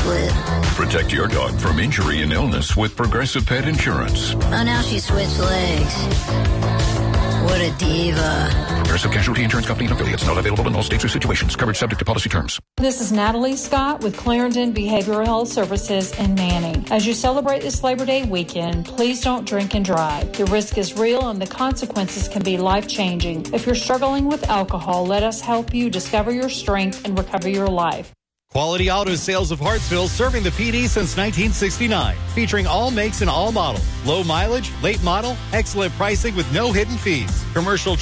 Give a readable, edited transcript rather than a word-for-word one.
split. Protect your dog from injury and illness with Progressive Pet Insurance. Oh, now she switched legs. What a diva. Progressive Casualty Insurance Company and affiliates. Not available in all states or situations. Coverage subject to policy terms. This is Natalie Scott with Clarendon Behavioral Health Services in Manning. As you celebrate this Labor Day weekend, please don't drink and drive. The risk is real and the consequences can be life-changing. If you're struggling with alcohol, let us help you discover your strength and recover your life. Quality Auto Sales of Hartsville, serving the PD since 1969. Featuring all makes and all models. Low mileage, late model, excellent pricing with no hidden fees. Commercial